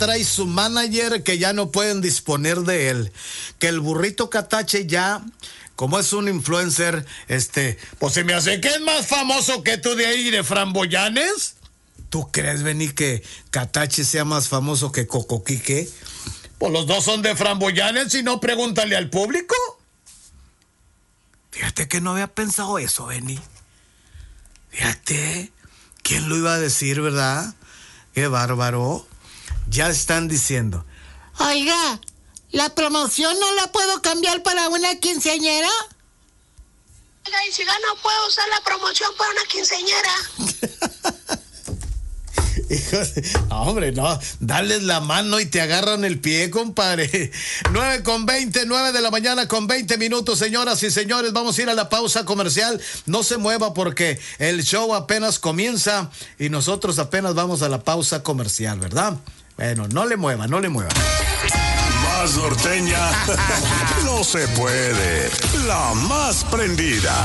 trae su manager que ya no pueden disponer de él. Que el burrito Catache ya, como es un influencer, pues se me hace que es más famoso que tú de ahí, de Framboyanes. ¿Tú crees, Benny, que Catache sea más famoso que Cocoquique? Pues los dos son de Framboyanes, y no, pregúntale al público. Fíjate que no había pensado eso, Benny. Fíjate, ¿quién lo iba a decir, verdad? Qué bárbaro. Ya están diciendo. Oiga, ¿la promoción no la puedo cambiar para una quinceañera? Oiga, y si gano, ¿puedo usar la promoción para una quinceañera? No, hombre, no, dales la mano y te agarran el pie, compadre. 9 de la mañana con 20 minutos, señoras y señores. Vamos a ir a la pausa comercial. No se mueva porque el show apenas comienza y nosotros apenas vamos a la pausa comercial, ¿verdad? Bueno, no le mueva, no le mueva. Más norteña no se puede. La más prendida.